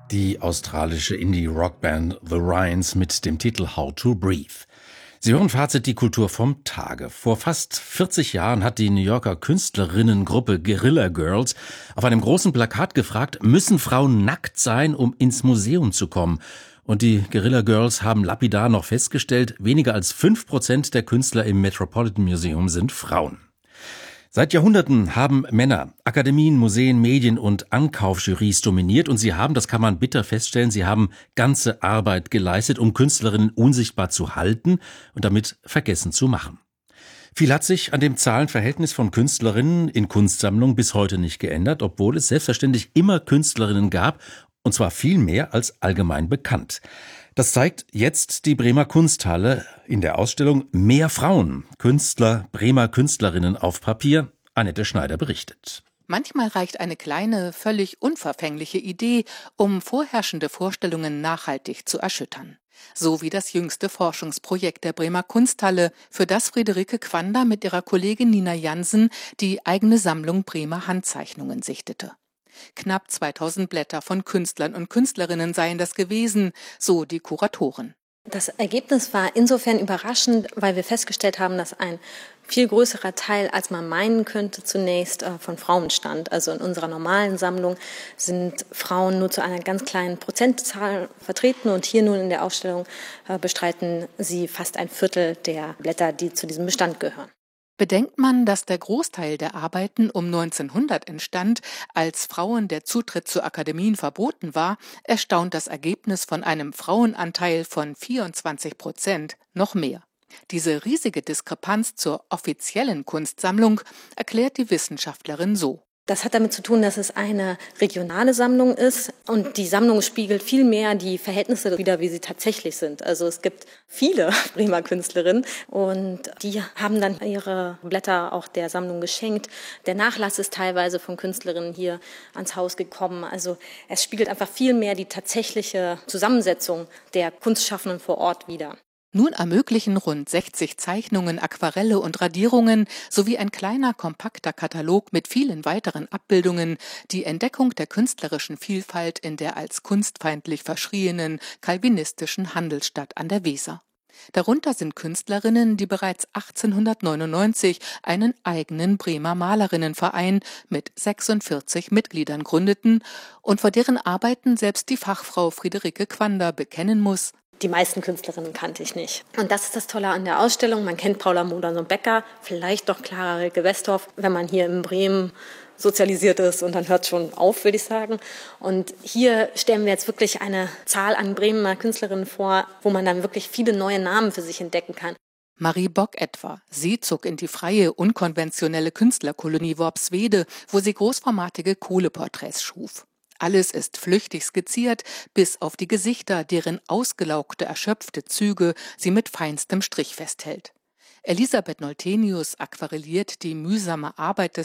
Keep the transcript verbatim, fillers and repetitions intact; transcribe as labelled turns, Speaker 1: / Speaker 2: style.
Speaker 1: Die australische Indie-Rockband The Ryans mit dem Titel How to Breathe. Sie hören Fazit die Kultur vom Tage. Vor fast vierzig Jahren hat die New Yorker Künstlerinnengruppe Guerrilla Girls auf einem großen Plakat gefragt, müssen Frauen nackt sein, um ins Museum zu kommen? Und die Guerrilla Girls haben lapidar noch festgestellt, weniger als fünf Prozent der Künstler im Metropolitan Museum sind Frauen. Seit Jahrhunderten haben Männer Akademien, Museen, Medien und Ankaufjurys dominiert und sie haben, das kann man bitter feststellen, sie haben ganze Arbeit geleistet, um Künstlerinnen unsichtbar zu halten und damit vergessen zu machen. Viel hat sich an dem Zahlenverhältnis von Künstlerinnen in Kunstsammlungen bis heute nicht geändert, obwohl es selbstverständlich immer Künstlerinnen gab, und zwar viel mehr als allgemein bekannt. Das zeigt jetzt die Bremer Kunsthalle in der Ausstellung Mehr Frauen, Künstler, Bremer Künstlerinnen auf Papier. Annette Schneider berichtet.
Speaker 2: Manchmal reicht eine kleine, völlig unverfängliche Idee, um vorherrschende Vorstellungen nachhaltig zu erschüttern. So wie das jüngste Forschungsprojekt der Bremer Kunsthalle, für das Friederike Quander mit ihrer Kollegin Nina Jansen die eigene Sammlung Bremer Handzeichnungen sichtete. Knapp zweitausend Blätter von Künstlern und Künstlerinnen seien das gewesen, so die Kuratoren.
Speaker 3: Das Ergebnis war insofern überraschend, weil wir festgestellt haben, dass ein viel größerer Teil, als man meinen könnte, zunächst von Frauen stammt. Also in unserer normalen Sammlung sind Frauen nur zu einer ganz kleinen Prozentzahl vertreten und hier nun in der Ausstellung bestreiten sie fast ein Viertel der Blätter, die zu diesem Bestand gehören.
Speaker 2: Bedenkt man, dass der Großteil der Arbeiten um neunzehnhundert entstand, als Frauen der Zutritt zu Akademien verboten war, erstaunt das Ergebnis von einem Frauenanteil von vierundzwanzig Prozent noch mehr. Diese riesige Diskrepanz zur offiziellen Kunstsammlung erklärt die Wissenschaftlerin so.
Speaker 3: Das hat damit zu tun, dass es eine regionale Sammlung ist und die Sammlung spiegelt viel mehr die Verhältnisse wider, wie sie tatsächlich sind. Also es gibt viele Bremer Künstlerinnen und die haben dann ihre Blätter auch der Sammlung geschenkt. Der Nachlass ist teilweise von Künstlerinnen hier ans Haus gekommen. Also es spiegelt einfach viel mehr die tatsächliche Zusammensetzung der Kunstschaffenden vor Ort wider.
Speaker 2: Nun ermöglichen rund sechzig Zeichnungen, Aquarelle und Radierungen sowie ein kleiner, kompakter Katalog mit vielen weiteren Abbildungen die Entdeckung der künstlerischen Vielfalt in der als kunstfeindlich verschrienen calvinistischen Handelsstadt an der Weser. Darunter sind Künstlerinnen, die bereits achtzehnhundertneunundneunzig einen eigenen Bremer Malerinnenverein mit sechsundvierzig Mitgliedern gründeten und vor deren Arbeiten selbst die Fachfrau Friederike Quander bekennen muss:
Speaker 3: Die meisten Künstlerinnen kannte ich nicht. Und das ist das Tolle an der Ausstellung. Man kennt Paula Modersohn-Becker, vielleicht doch Clara Rilke-Westhoff, wenn man hier in Bremen sozialisiert ist und dann hört schon auf, würde ich sagen. Und hier stellen wir jetzt wirklich eine Zahl an Bremer Künstlerinnen vor, wo man dann wirklich viele neue Namen für sich entdecken kann.
Speaker 2: Marie Bock etwa. Sie zog in die freie, unkonventionelle Künstlerkolonie Worpswede, wo sie großformatige Kohleporträts schuf. Alles ist flüchtig skizziert, bis auf die Gesichter, deren ausgelaugte, erschöpfte Züge sie mit feinstem Strich festhält. Elisabeth Noltenius aquarelliert die mühsame Arbeit des